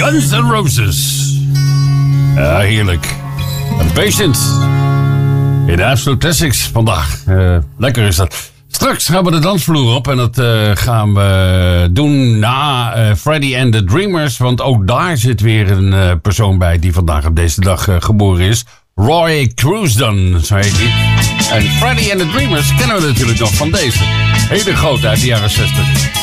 Guns N' Roses. Ja, heerlijk. Patient. In de Absolute Classics vandaag. Lekker is dat. Straks gaan we de dansvloer op en dat gaan we doen na Freddie and the Dreamers. Want ook daar zit weer een persoon bij die vandaag op deze dag geboren is. Roy Cruisden, zo heet hij. En Freddie and the Dreamers kennen we natuurlijk nog van deze. Hele grote uit de jaren 60.